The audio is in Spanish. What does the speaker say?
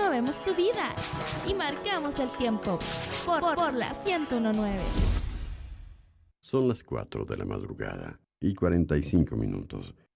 movemos tu vida y marcamos el tiempo por la 101.9. Son las 4 de la madrugada y 45 minutos.